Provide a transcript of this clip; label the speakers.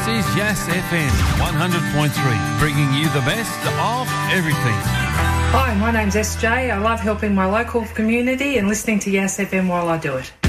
Speaker 1: is Yass FM 100.3, bringing you the best of everything.
Speaker 2: Hi, my name's SJ. I love helping my local community and listening to Yass FM while I do it.